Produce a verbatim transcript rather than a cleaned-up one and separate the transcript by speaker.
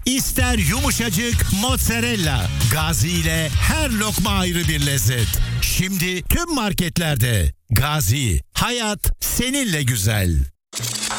Speaker 1: ister yumuşacık mozzarella. Gazi ile her lokma ayrı bir lezzet. Şimdi tüm marketlerde. Gazi, hayat seninle güzel.